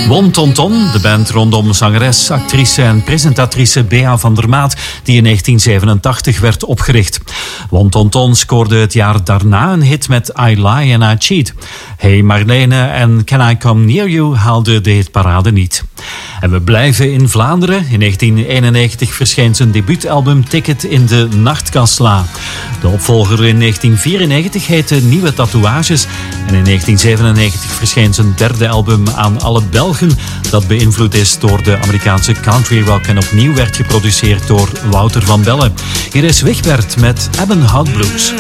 Won Ton Ton, de band rondom zangeres, actrice en presentatrice Bea van der Maat, die in 1987 werd opgericht. Won Ton Ton scoorde het jaar daarna een hit met I Lie and I Cheat. Hey Marlene en Can I Come Near You haalden de hitparade niet. En we blijven in Vlaanderen. In 1991 verscheen zijn debuutalbum Ticket in de Nachtkasla. De opvolger in 1994 heette Nieuwe Tatoeages. En in 1997 verscheen zijn derde album Aan alle Belgen, dat beïnvloed is door de Amerikaanse country rock en opnieuw werd geproduceerd door Wouter van Bellen. Hier is Wigbert met Ebbenhout Blues.